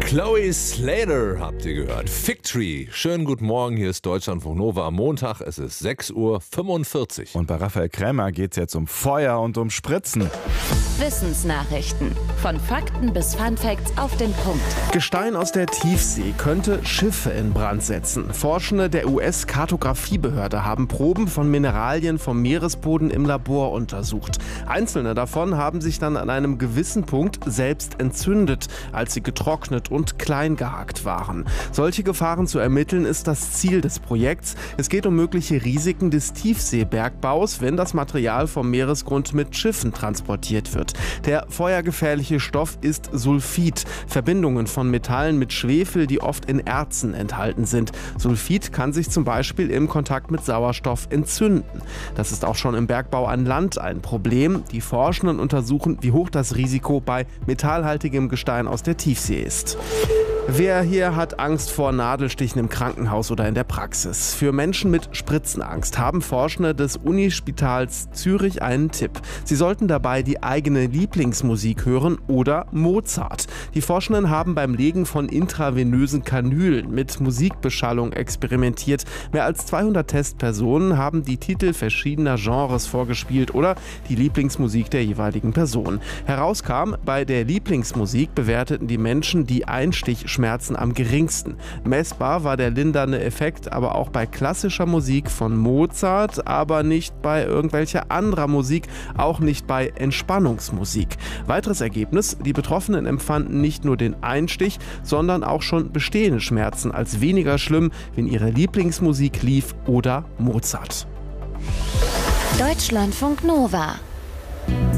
Chloe Slater habt ihr gehört. Fig Tree. Schönen guten Morgen, hier ist Deutschlandfunk Nova am Montag. Es ist 6:45 Uhr. Und bei Raphael Krämer geht es jetzt um Feuer und um Spritzen. Wissensnachrichten. Von Fakten bis Funfacts auf den Punkt. Gestein aus der Tiefsee könnte Schiffe in Brand setzen. Forschende der US-Kartografiebehörde haben Proben von Mineralien vom Meeresboden im Labor untersucht. Einzelne davon haben sich dann an einem gewissen Punkt selbst entzündet, als sie getrocknet und klein gehackt waren. Solche Gefahren zu ermitteln ist das Ziel des Projekts. Es geht um mögliche Risiken des Tiefseebergbaus, wenn das Material vom Meeresgrund mit Schiffen transportiert wird. Der feuergefährliche Stoff ist Sulfid, Verbindungen von Metallen mit Schwefel, die oft in Erzen enthalten sind. Sulfid kann sich zum Beispiel im Kontakt mit Sauerstoff entzünden. Das ist auch schon im Bergbau an Land ein Problem. Die Forschenden untersuchen, wie hoch das Risiko bei metallhaltigem Gestein aus der Tiefsee ist. Wer hier hat Angst vor Nadelstichen im Krankenhaus oder in der Praxis? Für Menschen mit Spritzenangst haben Forschende des Unispitals Zürich einen Tipp. Sie sollten dabei die eigene Lieblingsmusik hören oder Mozart. Die Forschenden haben beim Legen von intravenösen Kanülen mit Musikbeschallung experimentiert. Mehr als 200 Testpersonen haben die Titel verschiedener Genres vorgespielt oder die Lieblingsmusik der jeweiligen Person. Herauskam, bei der Lieblingsmusik bewerteten die Menschen die Einstichschmerzen am geringsten. Messbar war der lindernde Effekt aber auch bei klassischer Musik von Mozart, aber nicht bei irgendwelcher anderer Musik, auch nicht bei Entspannungsmusik. Weiteres Ergebnis: Die Betroffenen empfanden nicht nur den Einstich, sondern auch schon bestehende Schmerzen als weniger schlimm, wenn ihre Lieblingsmusik lief oder Mozart. Deutschlandfunk Nova.